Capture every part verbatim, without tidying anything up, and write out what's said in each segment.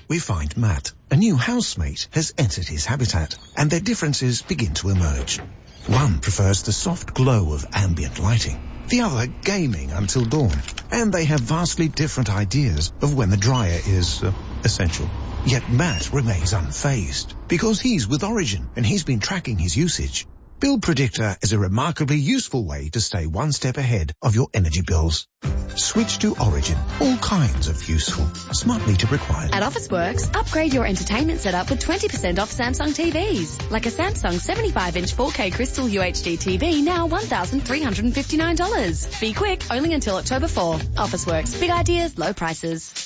we find Matt. A new housemate has entered his habitat, and their differences begin to emerge. One prefers the soft glow of ambient lighting, the other gaming until dawn, and they have vastly different ideas of when the dryer is uh, essential. Yet Matt remains unfazed, because he's with Origin and he's been tracking his usage. Bill Predictor is a remarkably useful way to stay one step ahead of your energy bills. Switch to Origin. All kinds of useful. Smart meter required. At Officeworks, upgrade your entertainment setup with twenty percent off Samsung T Vs. Like a Samsung seventy-five inch four K Crystal U H D T V, now one thousand three hundred fifty-nine dollars. Be quick, only until October fourth. Officeworks. Big ideas, low prices.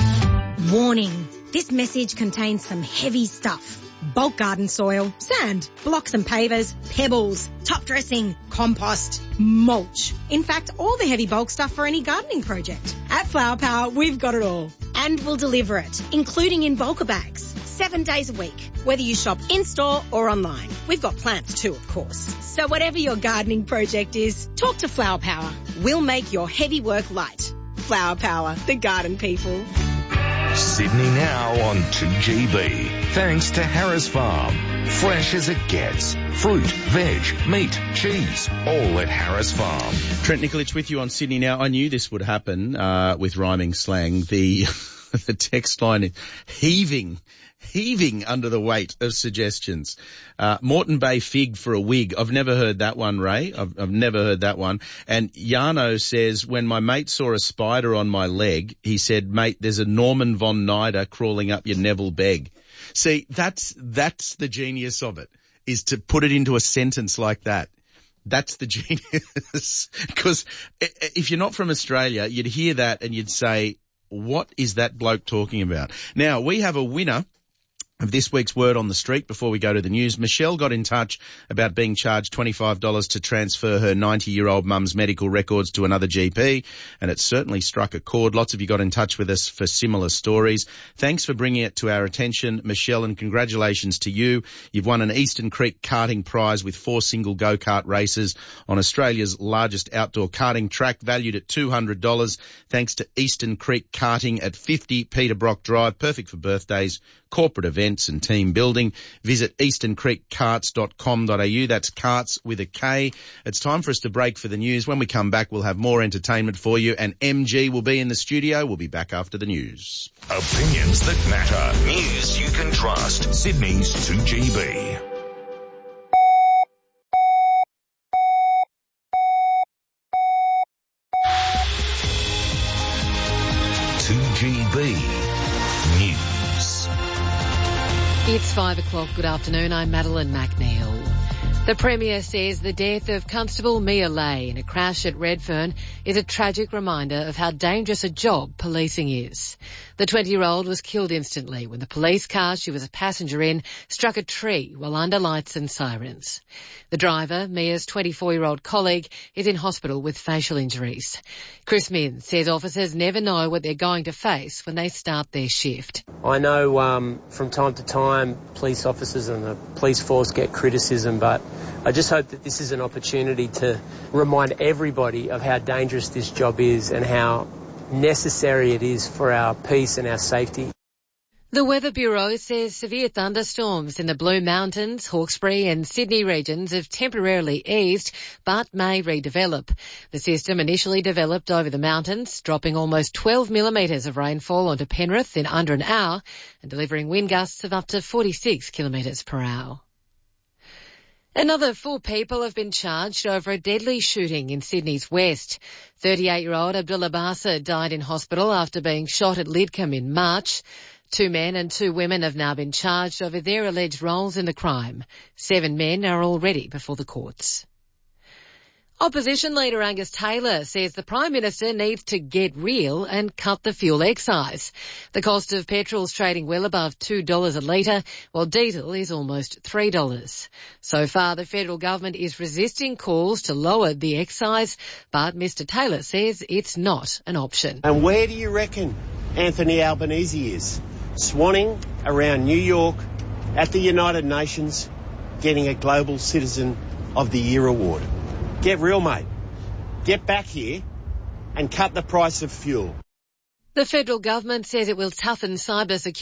Warning. This message contains some heavy stuff. Bulk garden soil, sand, blocks and pavers, pebbles, top dressing, compost, mulch. In fact, all the heavy bulk stuff for any gardening project. At Flower Power, we've got it all. And we'll deliver it, including in bulker bags, seven days a week, whether you shop in-store or online. We've got plants too, of course. So whatever your gardening project is, talk to Flower Power. We'll make your heavy work light. Flower Power, the garden people. Sydney now on two G B. Thanks to Harris Farm. Fresh as it gets. Fruit, veg, meat, cheese, all at Harris Farm. Trent Nikolic with you on Sydney Now. I knew this would happen uh, with rhyming slang. The, the text line is heaving. Heaving under the weight of suggestions. Uh, Moreton Bay fig for a wig. I've never heard that one, Ray. I've, I've never heard that one. And Yano says, when my mate saw a spider on my leg, he said, mate, there's a Norman von Nider crawling up your Neville Begg. See, that's, that's the genius of it, is to put it into a sentence like that. That's the genius. Because if you're not from Australia, you'd hear that and you'd say, what is that bloke talking about? Now, we have a winner of this week's Word on the Street before we go to the news. Michelle got in touch about being charged twenty-five dollars to transfer her ninety-year-old mum's medical records to another G P, and it certainly struck a chord. Lots of you got in touch with us for similar stories. Thanks for bringing it to our attention, Michelle, and congratulations to you. You've won an Eastern Creek karting prize with four single go-kart races on Australia's largest outdoor karting track, valued at two hundred dollars, thanks to Eastern Creek Karting at fifty Peter Brock Drive, perfect for birthdays, corporate events and team building. Visit eastern creek karts dot com dot a u. That's karts with a K. It's time for us to break for the news. When we come back, we'll have more entertainment for you, and M G will be in the studio. We'll be back after the news. Opinions that matter. News you can trust. Sydney's two G B. two G B News. It's five o'clock. Good afternoon. I'm Madeline McNeil. The Premier says the death of Constable Mia Lay in a crash at Redfern is a tragic reminder of how dangerous a job policing is. The twenty-year-old was killed instantly when the police car she was a passenger in struck a tree while under lights and sirens. The driver, Mia's twenty-four-year-old colleague, is in hospital with facial injuries. Chris Minns says officers never know what they're going to face when they start their shift. I know um, from time to time police officers and the police force get criticism, but I just hope that this is an opportunity to remind everybody of how dangerous this job is and how necessary it is for our peace and our safety. The Weather Bureau says severe thunderstorms in the Blue Mountains, Hawkesbury and Sydney regions have temporarily eased but may redevelop. The system initially developed over the mountains, dropping almost twelve millimetres of rainfall onto Penrith in under an hour and delivering wind gusts of up to forty-six kilometres per hour. Another four people have been charged over a deadly shooting in Sydney's west. thirty-eight-year-old Abdullah Bassa died in hospital after being shot at Lidcombe in March. Two men and two women have now been charged over their alleged roles in the crime. Seven men are already before the courts. Opposition leader Angus Taylor says the Prime Minister needs to get real and cut the fuel excise. The cost of petrol is trading well above two dollars a litre, while diesel is almost three dollars. So far, the federal government is resisting calls to lower the excise, but Mr Taylor says it's not an option. And where do you reckon Anthony Albanese is? Swanning around New York at the United Nations, getting a Global Citizen of the Year award. Get real, mate. Get back here and cut the price of fuel. The federal government says it will toughen cyber security.